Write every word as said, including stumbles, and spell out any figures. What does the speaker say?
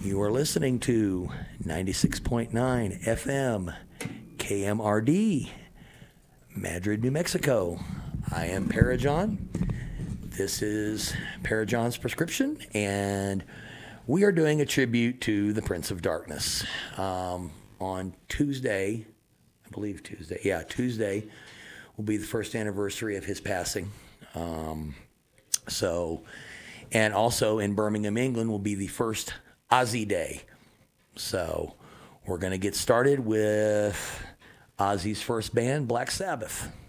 You are listening to ninety-six point nine F M K M R D, Madrid, New Mexico. I am Parajon. This is Parajon's Prescription, and we are doing a tribute to the Prince of Darkness. Um, on Tuesday, I believe Tuesday, yeah, Tuesday will be the first anniversary of his passing. Um, so, and also in Birmingham, England will be the first Ozzy Day. So we're going to get started with Ozzy's first band, Black Sabbath.